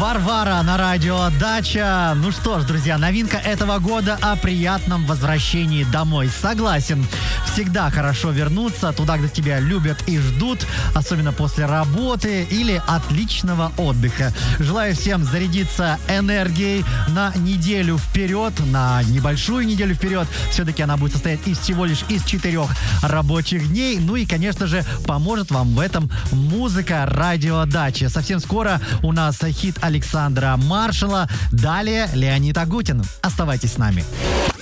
Варвара на радио Дача. Ну что ж, друзья, новинка этого года о приятном возвращении домой. Согласен, всегда хорошо вернуться туда, где тебя любят и ждут, особенно после работы или отличного отдыха. Желаю всем зарядиться энергией на неделю вперед, на небольшую неделю вперед. Все-таки она будет состоять всего лишь из 4 рабочих дней. Ну и, конечно же, поможет вам в этом музыка радио Дача. Совсем скоро у нас хит Александра Маршала. Далее Леонид Агутин. Оставайтесь с нами.